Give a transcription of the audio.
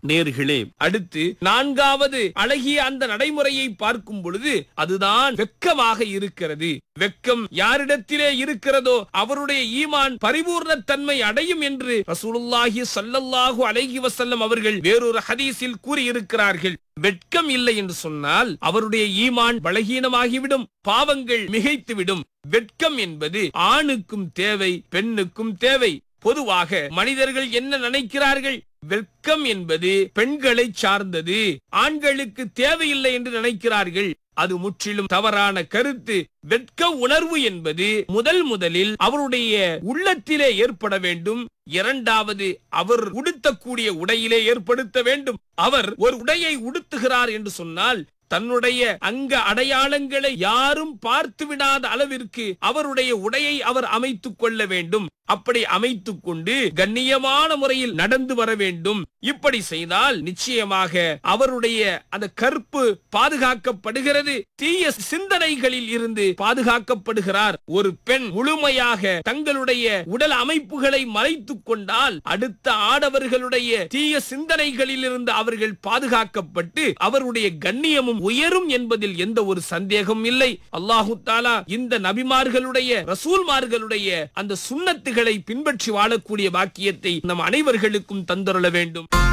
நேர்களே, அடுத்து நான்காவது அழகிய அந்த நடைமுறையை பார்க்கும் பொழுது அதுதான் வெட்கமாக இருக்கிறது. வெட்கம் யாரிடத்திலே இருக்கிறதோ அவருடைய ஈமான் பரிபூர்ணத்தன்மை அடையும் என்று ரசூலுல்லாஹி ஸல்லல்லாஹு அலைஹி வஸல்லம் அவர்கள் வேறொரு ஹதீஸில் கூறியிருக்கிறார்கள். வெட்கம் இல்லை என்று சொன்னால் அவருடைய ஈமான் பலகீனமாகிவிடும், பாவங்கள் மிகைத்துவிடும். வெட்கம் என்பது ஆணுக்கும் தேவை, பெண்ணுக்கும் தேவை. பொதுவாக மனிதர்கள் என்ன நினைக்கிறார்கள்? வெட்கம் என்பது பெண்களை சார்ந்தது, ஆண்களுக்கு தேவையில்லை என்று நினைக்கிறார்கள். அது முற்றிலும் தவறான கருத்து. வெட்க உணர்வு என்பது முதலில் அவருடைய உள்ளத்திலே ஏற்பட வேண்டும். இரண்டாவது, அவர் உடுத்தக்கூடிய உடையிலே ஏற்படுத்த வேண்டும். அவர் ஒரு உடையை உடுத்துகிறார் என்று சொன்னால் தன்னுடைய அங்க அடையாளங்களை யாரும் பார்த்து விடாத அளவிற்கு அவருடைய உடையை அவர் அமைத்துக் கொள்ள வேண்டும். அப்படி அமைத்துக் கொண்டு கண்ணியமான முறையில் நடந்து வர வேண்டும். இப்படி செய்தால் நிச்சயமாக அவருடைய அந்த கற்பு பாதுகாக்கப்படுகிறது, தீய சிந்தனைகளில் இருந்து பாதுகாக்கப்படுகிறார். ஒரு பெண் முழுமையாக தங்களுடைய உடல் அமைப்புகளை மறைத்துக் கொண்டால் அடுத்த ஆடவர்களுடைய தீய சிந்தனைகளில் இருந்து அவர்கள் பாதுகாக்கப்பட்டு அவருடைய கண்ணியமும் உயரும் என்பதில் எந்த ஒரு சந்தேகம் இல்லை. அல்லாஹு தஆலா இந்த நபிமார்களுடைய ரசூல்மார்களுடைய அந்த சுன்னத்துகளை பின்பற்றி வாழக்கூடிய பாக்கியத்தை நம் அனைவர்களுக்கும் தந்தருள வேண்டும்.